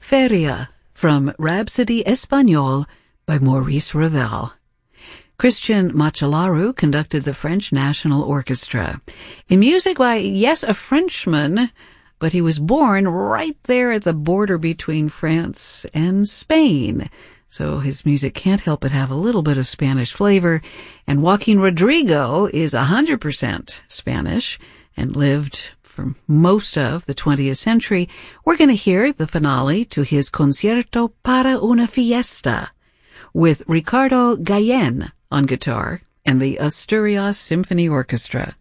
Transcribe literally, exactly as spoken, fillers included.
Feria from Rhapsody Espagnole by Maurice Ravel. Christian Macellaro conducted the French National Orchestra. In music by, yes, a Frenchman, but he was born right there at the border between France and Spain. So his music can't help but have a little bit of Spanish flavor. And Joaquin Rodrigo is one hundred percent Spanish and lived for most of the twentieth century. We're going to hear the finale to his Concierto para una Fiesta with Ricardo Gallen on guitar and the Asturias Symphony Orchestra.